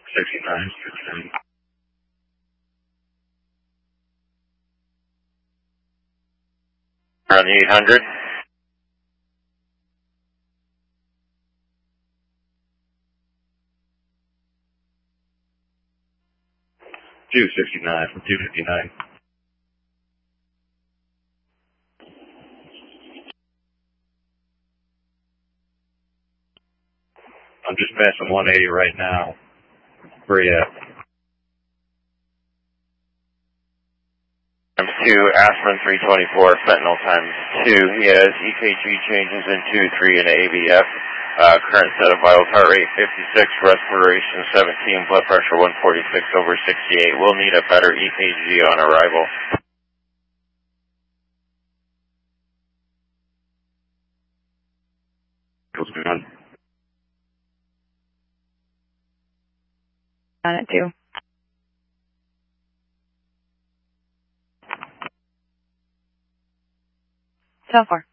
69, 69. Around the 800. Two 69 from 259. I'm just passing 180 right now. Where you at? Times 2, aspirin 324, fentanyl times 2. He has EKG changes in 2, 3, and ABF. Current set of vitals, heart rate 56, respiration 17, blood pressure 146/68. We'll need a better EKG on arrival. What's going on? On it too. So far.